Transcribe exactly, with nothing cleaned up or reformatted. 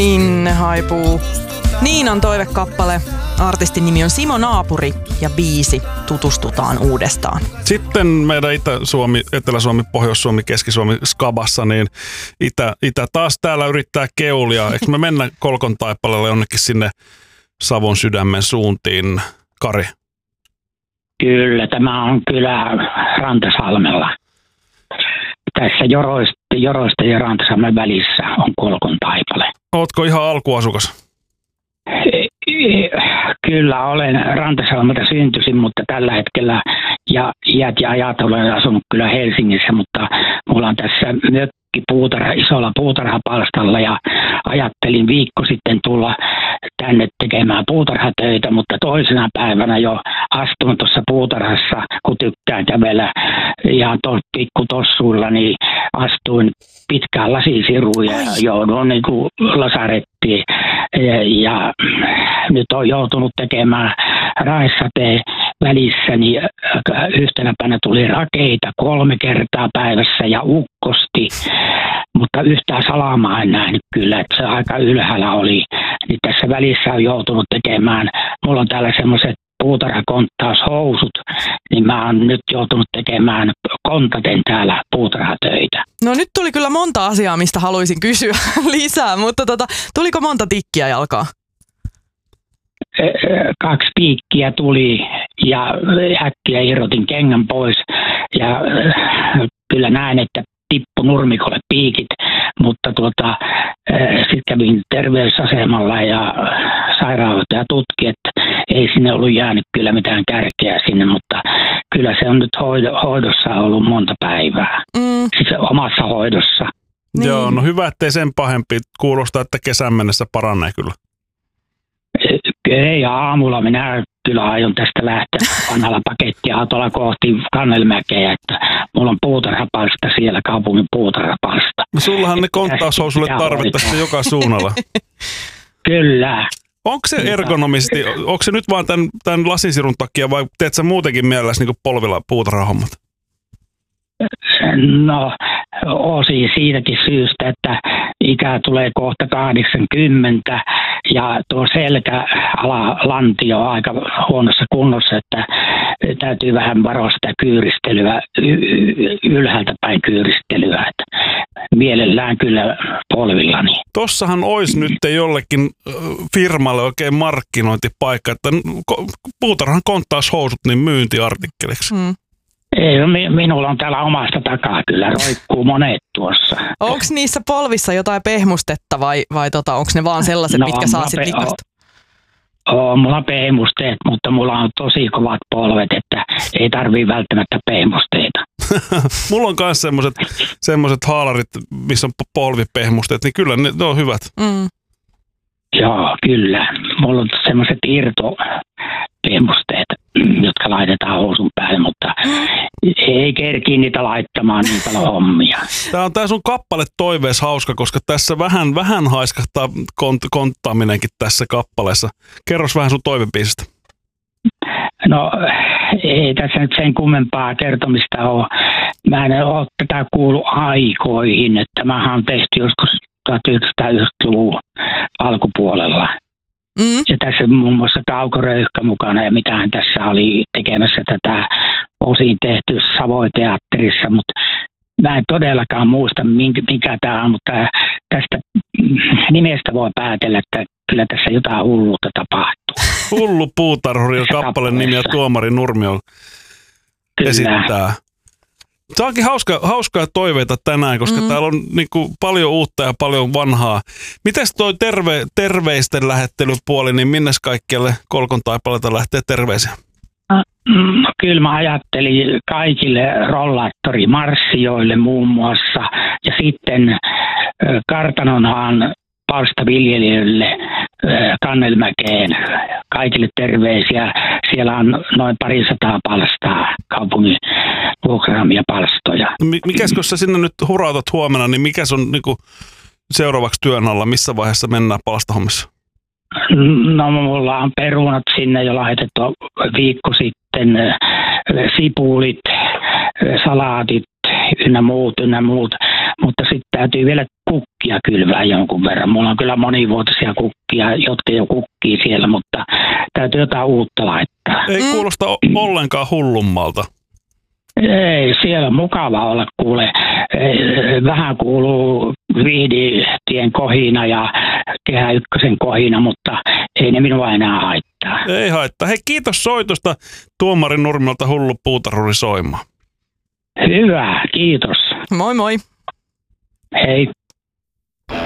Inne haipuu. Niinan toivekappale. Artistin nimi on Simo Naapuri ja biisi Tutustutaan uudestaan. Sitten meidän Itä-Suomi, Etelä-Suomi, Pohjois-Suomi, Keski-Suomi skabassa, niin Itä, Itä taas täällä yrittää keulia. Eikö me mennä Kolkon taipaleelle jonnekin sinne Savon sydämen suuntiin, Kari? Kyllä, tämä on kylä Rantasalmella. Tässä Joroista, Joroista ja Rantasalmen välissä on Kolkon taipale. Ootko ihan alkuasukas? Kyllä, olen Rantasalmelta syntyisin, mutta tällä hetkellä ja iät ja ajat olen asunut kyllä Helsingissä, mutta mulla on tässä mökki puutarha, isolla puutarhapalstalla ja ajattelin viikko sitten tulla tänne tekemään puutarhatöitä, mutta toisena päivänä jo astun tuossa puutarhassa, kun tykkään kävellä ihan to, pikkutossuilla, niin astuin pitkään lasisiruun ja joudun niin kuin lasarettiin. Ja, ja nyt on joutunut tekemään raissateen välissä, niin yhtenä päivänä tuli rakeita kolme kertaa päivässä ja ukkosti, mutta yhtään salamaa en nähnyt kyllä, että se aika ylhäällä oli. Niin tässä välissä on joutunut tekemään, mulla on täällä semmoiset puutarhakonttaushousut, niin mä oon nyt joutunut tekemään kontaten täällä puutarhatöitä. No nyt tuli kyllä monta asiaa, mistä haluaisin kysyä lisää, mutta tota, tuliko monta tikkiä jalkaa? Kaksi piikkiä tuli ja äkkiä irrotin kengän pois ja kyllä näen, että tippu nurmikolle piikit, mutta tuota, sitten kävin terveysasemalla ja sairaanhoitaja tutki, että ei sinne ollut jäänyt kyllä mitään kärkeä sinne, mutta kyllä se on nyt hoidossa ollut monta päivää, mm. siis omassa hoidossa. Niin. Joo, no hyvä, ettei sen pahempi. Kuulostaa, että kesän mennessä paranee kyllä. Ei, aamulla minä kyllä aion tästä lähteä vanhalla pakettiautolla kohti Kannelmäkeä, että mulla on puutarhapalsta siellä, kaupungin puutarhapalsta. No sullahan ne konttaushousulle tarvittaisiin joka suunnalla. Kyllä. Onko se ergonomisesti, onko se nyt vaan tämän, tämän lasisirun takia vai teet sä muutenkin mielelläsi niin polvilla puutarhahommat? No, osin siitäkin syystä, että ikä tulee kohta kahdeksankymmentä ja tuo selkäalalantio on aika huonossa kunnossa, että täytyy vähän varoa sitä kyyristelyä, ylhäältä päin kyyristelyä, että mielellään kyllä polvillani. Tossahan olisi nyt jollekin firmalle oikein markkinointipaikka, että puutarhan konttaushousut niin myyntiartikkeliksi. Hmm. Ei, minulla on täällä omasta takaa kyllä, roikkuu monet tuossa. Onko niissä polvissa jotain pehmustetta vai, vai tota, onko ne vaan sellaiset, no, mitkä saa sitten likasta? On mulla pehmusteet, mutta mulla on tosi kovat polvet, että ei tarvii välttämättä pehmusteita. Mulla on myös semmoiset semmoiset haalarit, missä on polvipehmusteet, niin kyllä ne, ne on hyvät. Mm. Joo, kyllä. Mulla on semmoiset irtopehmusteet, jotka laitetaan housun päälle, mutta ei kerkiä niitä laittamaan niin paljon hommia. Tämä on tää sun kappale toivees hauska, koska tässä vähän, vähän haiskahtaa kont- konttaaminenkin tässä kappaleessa. Kerros vähän sun toivebiisistä. No ei tässä nyt sen kummempaa kertomista ole. Mä en ole tätä kuullut aikoihin, että mähän on tehty joskus tuhatyhdeksänsataayhdeksänkymmentäluvun alkupuolella. Mm. Ja tässä muun muassa Kaukoröyhkä mukana ja mitähän tässä oli tekemässä tätä osin tehty Savoiteatterissa, mutta mä en todellakaan muista mikä tämä on, mutta tästä nimestä voi päätellä, että kyllä tässä jotain hulluutta tapahtuu. Hullu puutarhuri on kappaleen nimi ja Tuomari Nurmio esittää. Se onkin hauska, hauskaa toiveita tänään, koska mm-hmm. täällä on niin kuin paljon uutta ja paljon vanhaa. Mites toi terve, terveisten lähettelypuoli, niin minnes kaikkialle Kolkon taipaleelta lähtee terveisiä? No, kyllä mä ajattelin kaikille rollaattorimarssijoille muun muassa ja sitten Kartanonhaan palstaviljelijöille Kannelmäkeen kaikille terveisiä. Siellä on noin parisataa palstaa kaupungin vuokraamia palstoja. Mikäs kun sä sinne nyt hurautat huomenna, niin mikäs on niin kuin seuraavaksi työn alla? Missä vaiheessa mennään palstahommissa? No mulla on perunat sinne jo laitettu viikko sitten, sipulit, salaatit ynnä muut, ynnä muut. Mutta sitten täytyy vielä kukkia kylvää jonkun verran. Mulla on kyllä monivuotisia kukkia, jotka jo kukkii siellä, mutta täytyy jotain uutta laittaa. Ei Mm. kuulosta ollenkaan hullummalta. Ei, siellä on mukava olla, kuule. Vähän kuuluu Viihditien kohina ja Kehä Ykkösen kohina, mutta ei ne minua enää haittaa. Ei haittaa. Hei, kiitos soitosta Tuomari Nurmelta hullu puutarhuri soimaan. Hyvä, kiitos. Moi moi. Hei.